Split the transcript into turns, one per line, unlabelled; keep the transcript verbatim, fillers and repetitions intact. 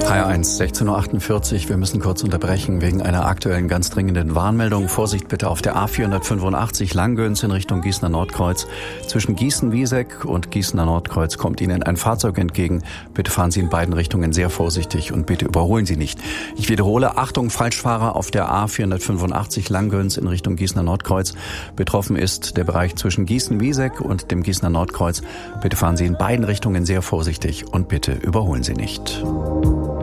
H R eins, sechzehn Uhr achtundvierzig. Wir müssen kurz unterbrechen wegen einer aktuellen ganz dringenden Warnmeldung. Vorsicht bitte auf der A vierhundertfünfundachtzig Langgöns in Richtung Gießener Nordkreuz. Zwischen Gießen-Wieseck und Gießener Nordkreuz kommt Ihnen ein Fahrzeug entgegen. Bitte fahren Sie in beiden Richtungen sehr vorsichtig und bitte überholen Sie nicht. Ich wiederhole, Achtung, Falschfahrer auf der A vierhundertfünfundachtzig Langgöns in Richtung Gießener Nordkreuz. Betroffen ist der Bereich zwischen Gießen-Wieseck und dem Gießener Nordkreuz. Bitte fahren Sie in beiden Richtungen sehr vorsichtig und bitte überholen Sie nicht.